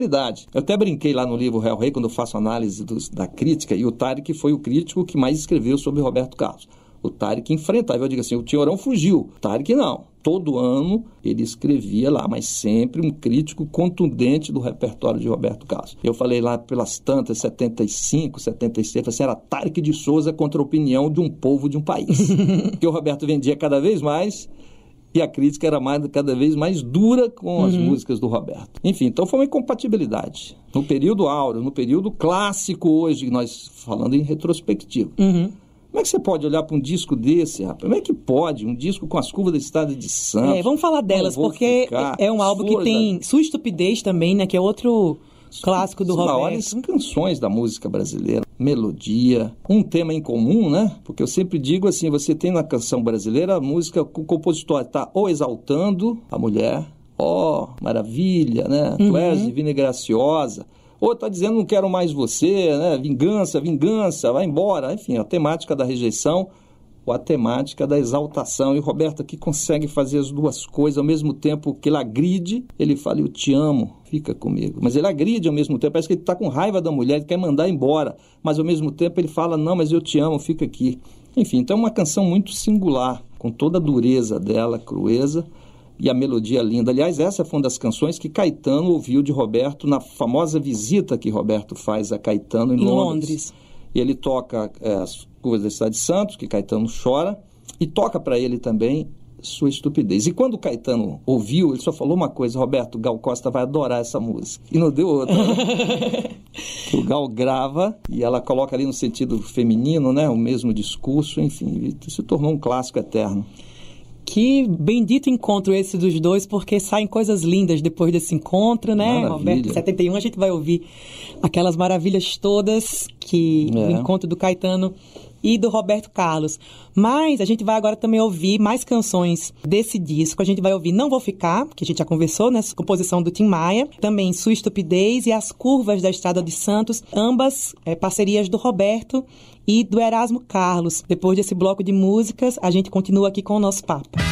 Eu até brinquei lá no livro Hell Rei, quando eu faço análise da crítica, e o Tarek foi o crítico que mais escreveu sobre Roberto Carlos. O Tarek enfrentava, eu digo assim, o Tinhorão fugiu, o Tarek não. Todo ano ele escrevia lá, mas sempre um crítico contundente do repertório de Roberto Carlos. Eu falei lá pelas tantas, 75, 76, falei assim, era Tarek de Souza contra a opinião de um povo, de um país. Porque o Roberto vendia cada vez mais e a crítica era cada vez mais dura com as músicas do Roberto. Enfim, então foi uma incompatibilidade. No período áureo, no período clássico hoje, nós falando em retrospectiva. Como é que você pode olhar para um disco desse, rapaz? Como é que pode? Um disco com as curvas da Estrada de Santos. Vamos falar delas, porque é um álbum que tem Sua Estupidez também, né? Que é outro clássico do Roberto. São maiores canções da música brasileira. Melodia, um tema em comum, né? Porque eu sempre digo assim, você tem na canção brasileira a música, o compositor está ou exaltando a mulher, maravilha, né? Tu és divina e graciosa. Ou está dizendo, não quero mais você, né? Vingança, vai embora. Enfim, a temática da rejeição ou a temática da exaltação. E o Roberto aqui consegue fazer as duas coisas ao mesmo tempo que ele agride, ele fala, eu te amo, fica comigo. Mas ele agride ao mesmo tempo, parece que ele está com raiva da mulher, ele quer mandar embora. Mas ao mesmo tempo ele fala, não, mas eu te amo, fica aqui. Enfim, então é uma canção muito singular, com toda a dureza dela, crueza, e a melodia linda. Aliás, essa foi uma das canções que Caetano ouviu de Roberto na famosa visita que Roberto faz a Caetano em Londres. E ele toca as curvas da Cidade de Santos, que Caetano chora, e toca para ele também Sua Estupidez. E quando o Caetano ouviu, ele só falou uma coisa, Roberto, Gal Costa vai adorar essa música. E não deu outra. O Gal grava e ela coloca ali no sentido feminino, né, o mesmo discurso, enfim, se tornou um clássico eterno. Que bendito encontro esse dos dois, porque saem coisas lindas depois desse encontro, né, Maravilha. Roberto? Em 71 a gente vai ouvir aquelas maravilhas todas que o encontro do Caetano e do Roberto Carlos. Mas a gente vai agora também ouvir mais canções desse disco. A gente vai ouvir Não Vou Ficar, que a gente já conversou, né? Composição do Tim Maia. Também Sua Estupidez e As Curvas da Estrada de Santos. Ambas parcerias do Roberto e do Erasmo Carlos. Depois desse bloco de músicas, a gente continua aqui com o nosso papo.